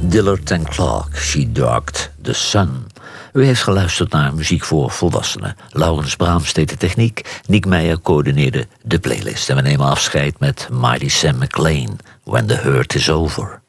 Dillard and Clark, She Darked the Sun. U heeft geluisterd naar muziek voor volwassenen. Laurens Braams deed de techniek, Nick Meijer coördineerde de playlist. En we nemen afscheid met Mighty Sam McLean, When the Hurt is Over.